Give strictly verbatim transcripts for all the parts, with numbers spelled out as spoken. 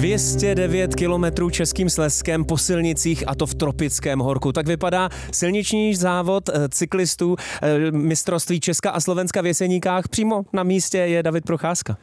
dvě stě devět kilometrů Českým Slezskem po silnicích, a to v tropickém horku. Tak vypadá silniční závod cyklistů mistrovství Česka a Slovenska v Jeseníkách. Přímo na místě je David Procházka.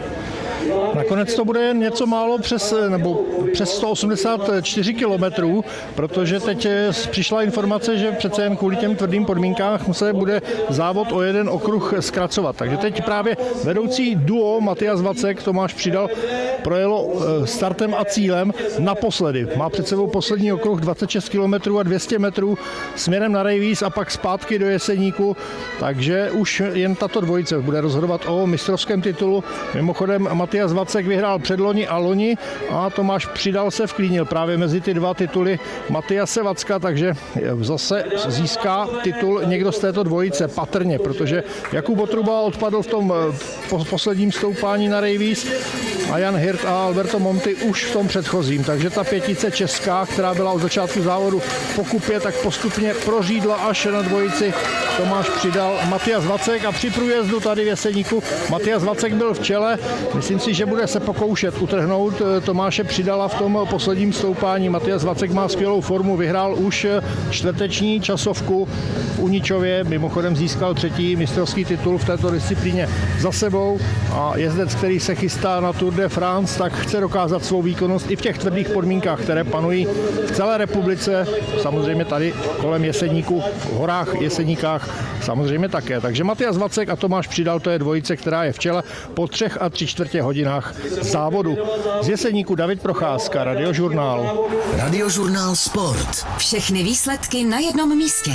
Nakonec to bude jen něco málo přes, nebo přes sto osmdesát čtyři kilometrů, protože teď přišla informace, že přece jen kvůli těm tvrdým podmínkám se bude závod o jeden okruh zkracovat. Takže teď právě vedoucí duo Matias Vacek, Tomáš Přidal, projelo startem a cílem naposledy. Má před sebou poslední okruh dvacet šest kilometrů a dvě stě metrů směrem na Rejvíz a pak zpátky do Jeseníku, takže už jen tato dvojice bude rozhodovat o mistrovském titulu. Mimochodem Matias Vacek vyhrál předloni a loni a Tomáš Přidal se vklínil právě mezi ty dva tituly Matiase Vacka, takže zase získá titul někdo z této dvojice patrně, protože Jakub Otruba odpadl v tom posledním stoupání na Rejvíz a Jan Hirt a Alberto Monti už v tom předchozím, takže ta pětice česká, která byla od začátku závodu v pokupě, tak postupně prořídla až na dvojici Tomáš Přidal, Matias Vacek a při průjezdu tady v Jeseníku Matias Vacek byl v čele. Myslím si, že bude se pokoušet utrhnout Tomáše Přidala v tom posledním stoupání. Matias Vacek má skvělou formu, vyhrál už čtvrteční časovku v Uničově, mimochodem získal třetí mistrovský titul v této disciplíně za sebou a jezdec, který se chystá na Tour de France, tak chce dokázat svou výkonnost i v těch tvrdých podmínkách, které panují v celé republice, samozřejmě tady kolem Jeseníku, v horách Jeseníkách samozřejmě také. Takže Matias Vacek a Tomáš Přidal, to je dvojice, která je v čele po třech a tři čtvrtě hodinách závodu. Z Jeseníku David Procházka, Radiožurnál. Radiožurnál Sport. Všechny výsledky na jednom místě.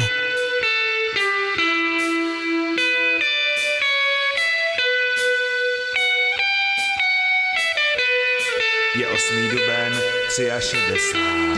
Je osmý duben, šedesát tři.